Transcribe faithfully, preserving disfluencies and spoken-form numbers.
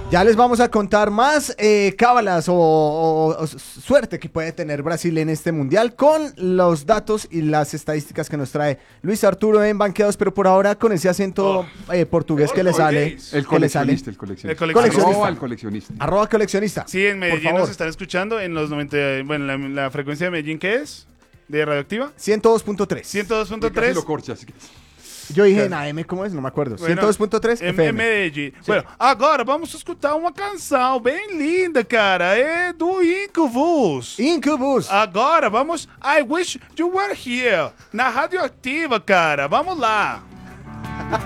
Ya les vamos a contar más eh, cábalas o, o- o suerte que puede tener Brasil en este mundial con los datos y las estadísticas que nos trae Luis Arturo en Banqueados, pero por ahora con ese acento Oh. eh, portugués que le sale. Portugués. El que le sale. coleccionista, el coleccionista. El coleccionista. Arroba el coleccionista. Arroba coleccionista. Sí, en Por Medellín favor. nos están escuchando en los noventa. Bueno, la, la frecuencia de Medellín, ¿qué es? ¿De radioactiva? ciento dos punto tres. ciento dos punto Casi tres. lo corchas. Yo dije en A M, ¿cómo es? No me acuerdo. Bueno, ciento dos punto tres em- F M. em Medellín. Bueno, agora vamos a escutar uma canção bem linda, cara. É do Incubus. Incubus. Agora vamos. I wish you were here. Na radioativa, cara. Vamos lá.